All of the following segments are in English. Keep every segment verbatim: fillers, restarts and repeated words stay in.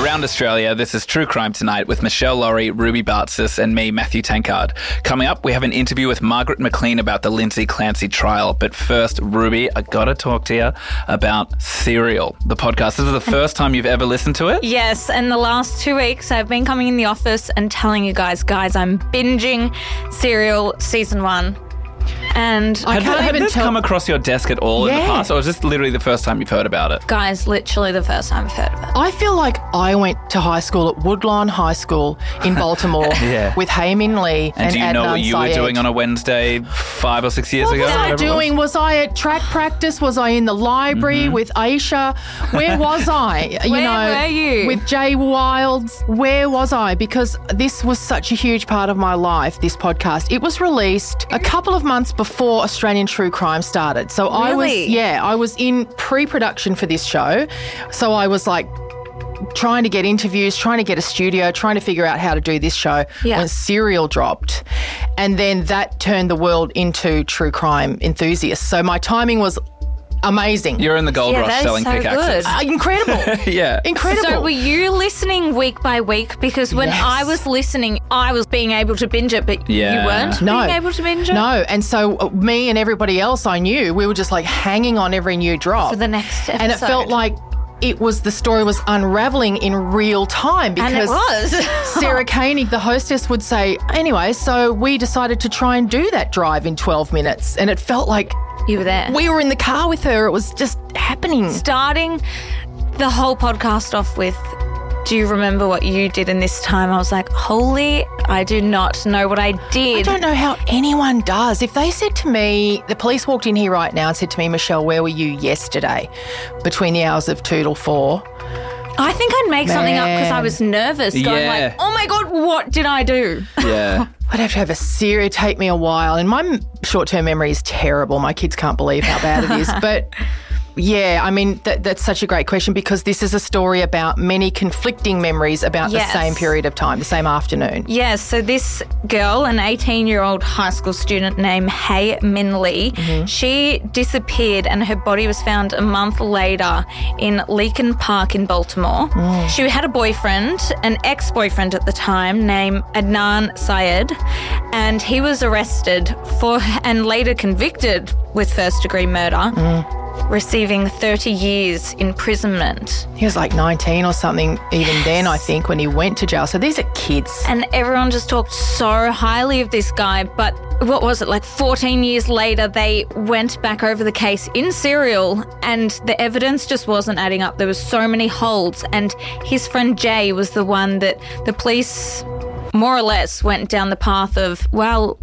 around Australia. This is True Crime Tonight with Michelle Laurie, Ruby Bartzis, and me, Matthew Tankard. Coming up, we have an interview with Margaret McLean about the Lindsay Clancy trial. But first, Ruby, I gotta talk to you about Serial, the podcast. This is the first time you've ever listened to it? Yes, and the last two weeks I've been coming in the office and telling you guys, guys, I'm binging Serial season one. And I can't have this tell- come across your desk at all yeah. in the past, or is this literally the first time you've heard about it? Guys, literally the first time I've heard of it. I feel like I went to high school at Woodlawn High School in Baltimore yeah. with Hae-Min Lee and, and do you Adnan know what you Syed. were doing on a Wednesday five or six years what ago? What was I doing? Was? was I at track practice? Was I in the library mm-hmm. with Aisha? Where was I? You Where know, were you? With Jay Wilds. Where was I? Because this was such a huge part of my life, this podcast. It was released a couple of months before Australian True Crime started. So really? I was, yeah, I was in pre-production for this show. So I was like trying to get interviews, trying to get a studio, trying to figure out how to do this show yeah. when Serial dropped. And then that turned the world into true crime enthusiasts. So my timing was amazing. You're in the gold yeah, rush selling so pickaxes. Uh, incredible. yeah. Incredible. So were you listening week by week? Because when yes. I was listening, I was being able to binge it, but yeah. you weren't no. being able to binge it? No. And so uh, me and everybody else I knew, we were just like hanging on every new drop. For the next episode. And it felt like it was, the story was unravelling in real time because and it was. Sarah Koenig, the hostess, would say, anyway, so we decided to try and do that drive in twelve minutes. And it felt like you were there. We were in the car with her. It was just happening. Starting the whole podcast off with, do you remember what you did in this time? I was like, holy, I do not know what I did. I don't know how anyone does. If they said to me, the police walked in here right now and said to me, Michelle, where were you yesterday between the hours of two till four? I think I'd make Man. something up because I was nervous. Going yeah. like, oh my God, what did I do? Yeah. I'd have to have a serious, it'd take me a while. And my short-term memory is terrible. My kids can't believe how bad it is. But yeah, I mean, that, that's such a great question because this is a story about many conflicting memories about yes. the same period of time, the same afternoon. Yes, so this girl, an eighteen-year-old high school student named Hae-Min Lee, mm-hmm. she disappeared and her body was found a month later in Leakin Park in Baltimore. Mm. She had a boyfriend, an ex-boyfriend at the time, named Adnan Syed, and he was arrested for and later convicted with first-degree murder. Mm. Receiving thirty years imprisonment. He was like nineteen or something even yes. then, I think, when he went to jail. So these are kids. And everyone just talked so highly of this guy. But what was it, like fourteen years later, they went back over the case in Serial and the evidence just wasn't adding up. There was so many holes. And his friend Jay was the one that the police more or less went down the path of, well,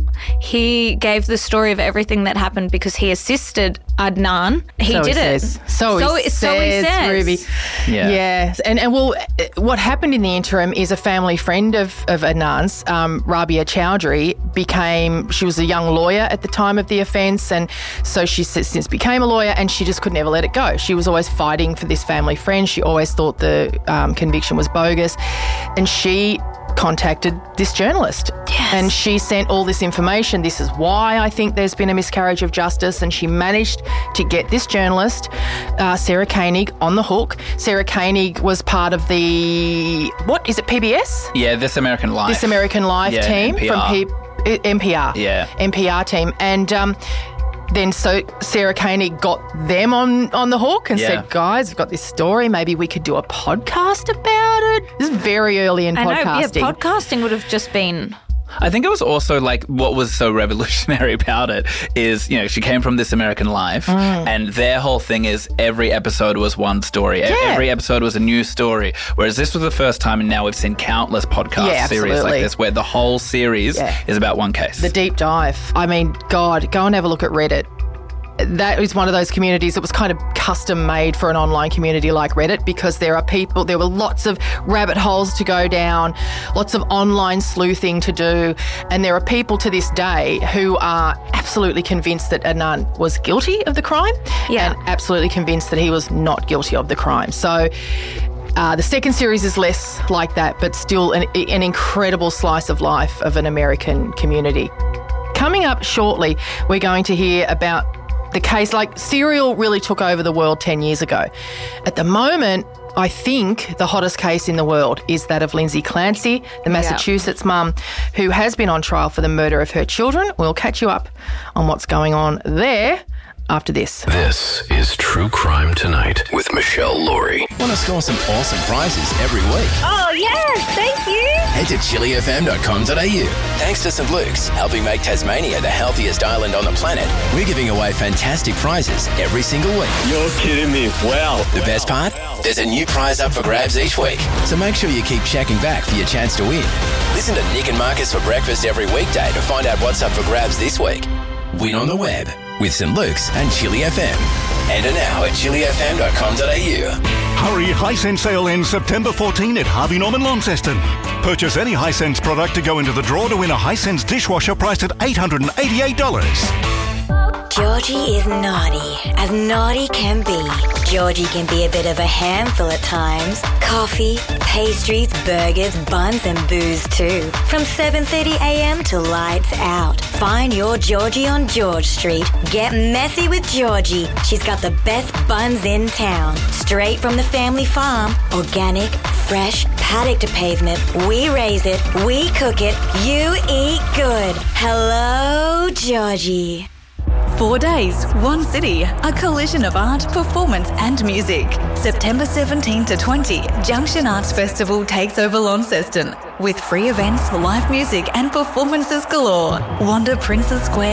he gave the story of everything that happened because he assisted Adnan. He so did he it. Says. So, he so, says, so he says, Ruby. Yeah. yeah. And, and well, what happened in the interim is a family friend of, of Adnan's, um, Rabia Chowdhury, became, she was a young lawyer at the time of the offence, and so she since became a lawyer and she just could never let it go. She was always fighting for this family friend. She always thought the um, conviction was bogus, and she contacted this journalist. Yes. And she sent all this information. This is why I think there's been a miscarriage of justice. And she managed to get this journalist, uh, Sarah Koenig, on the hook. Sarah Koenig was part of the, what is it, P B S? Yeah, This American Life. This American Life yeah, team N P R. from P- N P R. Yeah. N P R team. And um, then so Sarah Koenig got them on, on the hook and yeah. said, guys, we've got this story. Maybe we could do a podcast about it. This is very early in I podcasting. know, yeah, podcasting would have just been... I think it was also like what was so revolutionary about it is, you know, she came from This American Life mm. and their whole thing is every episode was one story. Yeah. Every episode was a new story. Whereas this was the first time and now we've seen countless podcast yeah, series like this where the whole series yeah. is about one case. The deep dive. I mean, God, go and have a look at Reddit. That is one of those communities that was kind of custom made for an online community like Reddit because there are people, there were lots of rabbit holes to go down, lots of online sleuthing to do, and there are people to this day who are absolutely convinced that Adnan was guilty of the crime yeah. and absolutely convinced that he was not guilty of the crime. So uh, the second series is less like that, but still an, an incredible slice of life of an American community. Coming up shortly, we're going to hear about the case, like Serial really took over the world ten years ago. At the moment, I think the hottest case in the world is that of Lindsay Clancy, the Massachusetts mum who has been on trial for the murder of her children. We'll catch you up on what's going on there after this. This is True Crime Tonight with Michelle Laurie. Want to score some awesome prizes every week? Oh, yes, thank you. Head to chili f m dot com dot a u. Thanks to Saint Luke's, helping make Tasmania the healthiest island on the planet, we're giving away fantastic prizes every single week. You're kidding me. Wow. The best part? There's a new prize up for grabs each week. So make sure you keep checking back for your chance to win. Listen to Nick and Marcus for breakfast every weekday to find out what's up for grabs this week. Win on the web with Saint Luke's and Chili F M. Enter now at chili f m dot com dot a u. Hurry, Hisense sale ends September fourteenth at Harvey Norman Launceston. Purchase any Hisense product to go into the draw to win a Hisense dishwasher priced at eight hundred eighty-eight dollars. Georgie is naughty, as naughty can be. Georgie can be a bit of a handful at times. Coffee, pastries, burgers, buns and booze too. From seven thirty a m to lights out. Find your Georgie on George Street. Get messy with Georgie. She's got the best buns in town. Straight from the family farm. Organic, fresh, paddock to pavement. We raise it, we cook it, you eat good. Hello, Georgie. Four days, one city, a collision of art, performance and music. September seventeenth to twentieth, Junction Arts Festival takes over Launceston with free events, live music and performances galore. Wander Princes Square